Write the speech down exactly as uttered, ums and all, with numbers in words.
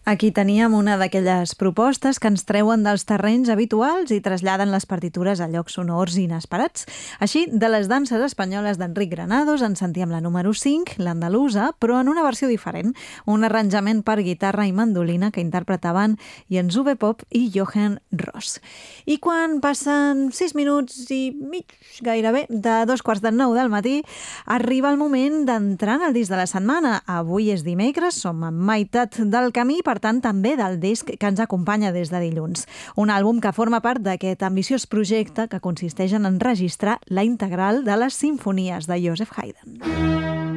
Aquí teníem una d'aquelles propostes que ens treuen dels terrenys habituals i traslladen les partitures a llocs sonors inesperats. Així, de les danses espanyoles d'Enric Granados en sentíem la número cinc, l'andalusa, però en una versió diferent, un arranjament per guitarra i mandolina que interpretaven Jens Uwe Pop i Johan Ross. I quan passen sis minuts i mig, gairebé, de dos quarts de nou del matí, arriba el moment d'entrar en el disc de la setmana. Avui és dimecres, som a meitat del camí, per tant, també del disc que ens acompanya des de dilluns. Un àlbum que forma part d'aquest ambiciós projecte que consisteix en enregistrar la integral de les simfonies de Joseph Haydn.